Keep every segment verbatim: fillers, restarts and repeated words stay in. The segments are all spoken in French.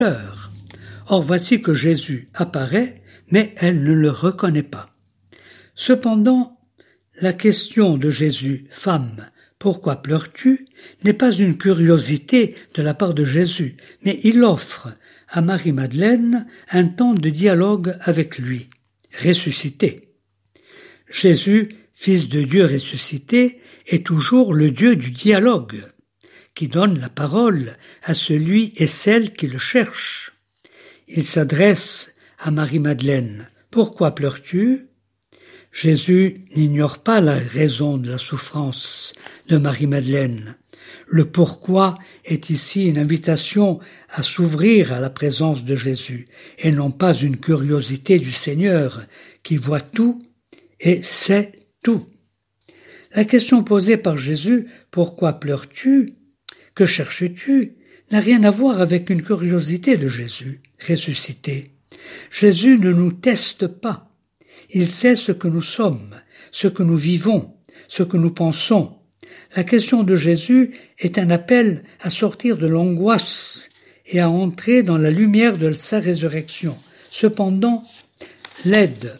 pleurs. Or voici que Jésus apparaît, mais elle ne le reconnaît pas. Cependant, la question de Jésus, « Femme, pourquoi pleures-tu » n'est pas une curiosité de la part de Jésus, mais il offre à Marie-Madeleine un temps de dialogue avec lui, ressuscité. Jésus, Fils de Dieu ressuscité, est toujours le Dieu du dialogue, qui donne la parole à celui et celle qui le cherchent. Il s'adresse à Marie-Madeleine. « Pourquoi pleures-tu » Jésus n'ignore pas la raison de la souffrance de Marie-Madeleine. Le pourquoi est ici une invitation à s'ouvrir à la présence de Jésus, et non pas une curiosité du Seigneur qui voit tout et sait tout. La question posée par Jésus, « Pourquoi pleures-tu ? Que cherches-tu ?» n'a rien à voir avec une curiosité de Jésus ressuscité. Jésus ne nous teste pas. Il sait ce que nous sommes, ce que nous vivons, ce que nous pensons. La question de Jésus est un appel à sortir de l'angoisse et à entrer dans la lumière de sa résurrection. Cependant, l'aide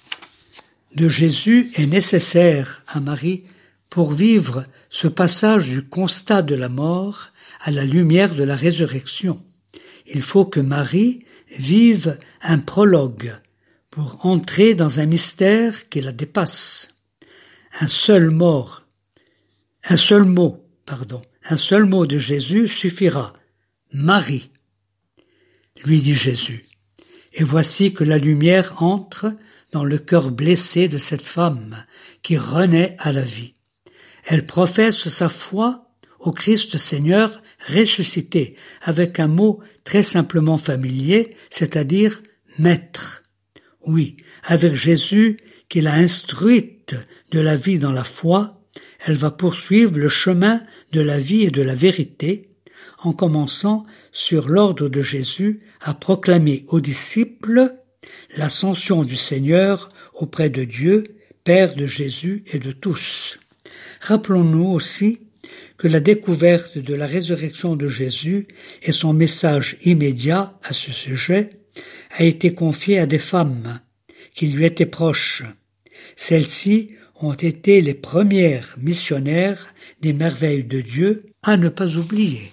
de Jésus est nécessaire à Marie pour vivre ce passage du constat de la mort à la lumière de la résurrection. Il faut que Marie vive un prologue pour entrer dans un mystère qui la dépasse. Un seul mort, un seul mot, pardon, un seul mot de Jésus suffira. Marie, lui dit Jésus. Et voici que la lumière entre dans le cœur blessé de cette femme qui renaît à la vie. Elle professe sa foi au Christ Seigneur ressuscité avec un mot très simplement familier, c'est-à-dire maître. Oui, avec Jésus qui l'a instruite de la vie dans la foi, elle va poursuivre le chemin de la vie et de la vérité, en commençant sur l'ordre de Jésus à proclamer aux disciples l'ascension du Seigneur auprès de Dieu, Père de Jésus et de tous. Rappelons-nous aussi que la découverte de la résurrection de Jésus et son message immédiat à ce sujet a été confié à des femmes qui lui étaient proches. Celles-ci ont été les premières missionnaires des merveilles de Dieu à ne pas oublier.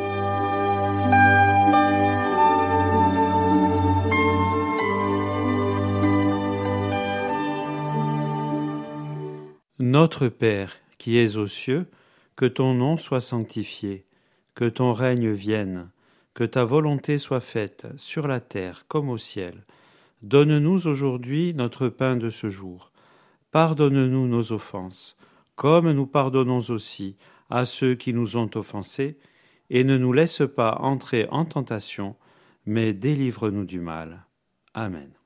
Notre Père, qui es aux cieux, que ton nom soit sanctifié, que ton règne vienne, que ta volonté soit faite sur la terre comme au ciel. Donne-nous aujourd'hui notre pain de ce jour. Pardonne-nous nos offenses, comme nous pardonnons aussi à ceux qui nous ont offensés, et ne nous laisse pas entrer en tentation, mais délivre-nous du mal. Amen.